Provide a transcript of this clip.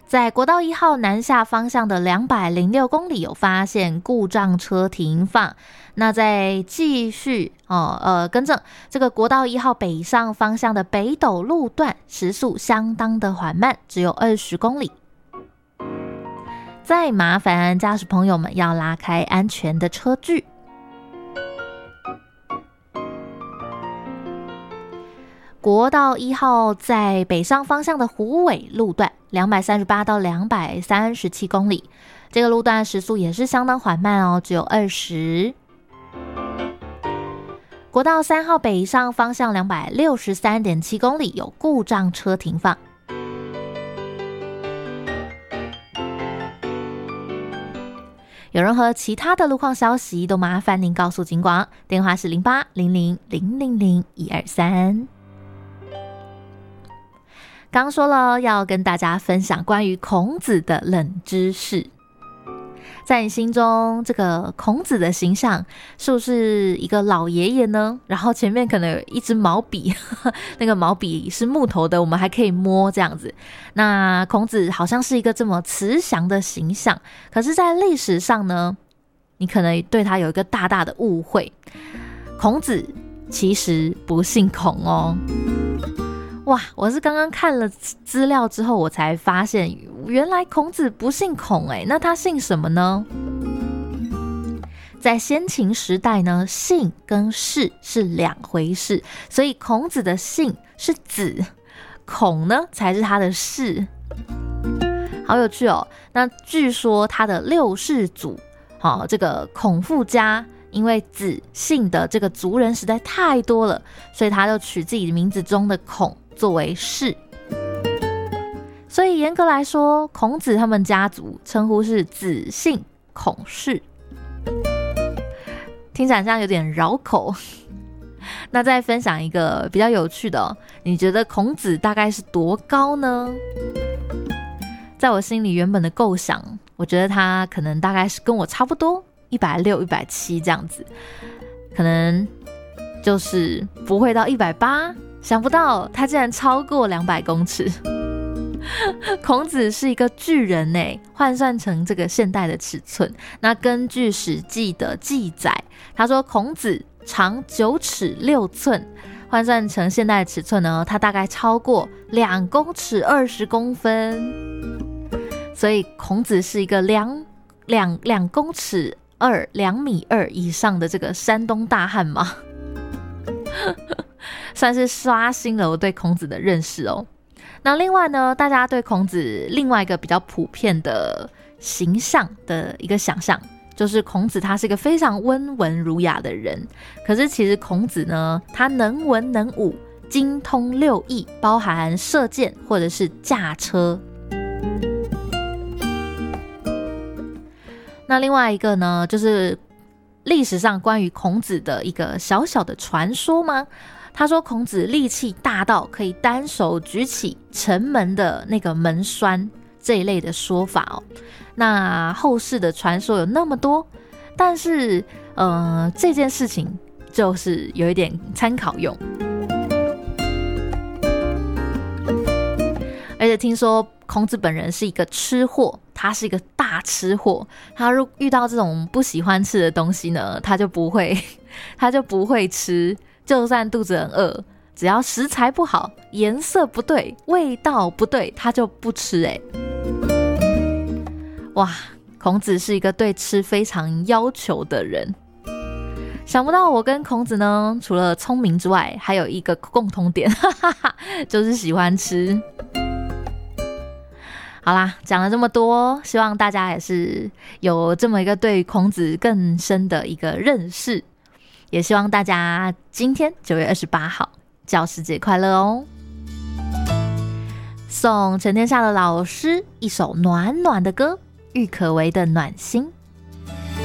在国道1号南下方向的206公里有发现故障车停放。那再继续更正，这个国道1号北上方向的北斗路段时速相当的缓慢，只有20公里。再麻烦驾驶朋友们要拉开安全的车距。国道1号在北上方向的虎尾路段238到237公里，这个路段时速也是相当缓慢哦，只有20。国道3号北上方向263.7公里有故障车停放。有任何其他的路况消息都麻烦您告诉警广，电话是0800000123。刚说了要跟大家分享关于孔子的冷知识，在你心中这个孔子的形象是不是一个老爷爷呢？然后前面可能有一支毛笔那个毛笔是木头的，我们还可以摸这样子。那孔子好像是一个这么慈祥的形象，可是在历史上呢，你可能对他有一个大大的误会，孔子其实不姓孔哦。哇，我是刚刚看了资料之后我才发现，原来孔子不姓孔耶，那他姓什么呢？在先秦时代呢，姓跟氏是两回事，所以孔子的姓是子，孔呢才是他的氏。好有趣哦。那据说他的六世祖这个孔父家因为子姓的这个族人实在太多了，所以他就取自己名字中的孔作为氏。所以严格来说，孔子他们家族称呼是子姓孔氏，听起来好像有点绕口。那再分享一个比较有趣的你觉得孔子大概是多高呢？在我心里原本的构想，我觉得他可能大概是跟我差不多160、170这样子，可能就是不会到180，想不到他竟然超过200公尺。孔子是一个巨人耶，换算成这个现代的尺寸，那根据史记的记载，他说孔子长9尺6寸，换算成现代的尺寸呢，他大概超过2公尺20公分，所以孔子是一个2公尺2米2以上的这个山东大汉嘛。算是刷新了我对孔子的认识哦。那另外呢，大家对孔子另外一个比较普遍的形象的一个想象，就是孔子他是一个非常温文儒雅的人。可是其实孔子呢，他能文能武，精通6艺，包含射箭或者是驾车。那另外一个呢，就是历史上关于孔子的一个小小的传说吗？他说孔子力气大到可以单手举起城门的那个门栓，这一类的说法哦。那后世的传说有那么多，但是这件事情就是有一点参考用。而且听说孔子本人是一个吃货，他是一个大吃货，他遇到这种不喜欢吃的东西呢，他就不会吃，就算肚子很饿，只要食材不好，颜色不对，味道不对，他就不吃耶。哇，孔子是一个对吃非常要求的人。想不到我跟孔子呢，除了聪明之外，还有一个共同点，就是喜欢吃。好啦，讲了这么多，希望大家也是有这么一个对孔子更深的一个认识，也希望大家今天9月28号教师节快乐哦。送陈天下的老师一首暖暖的歌，郁可唯的《暖心》。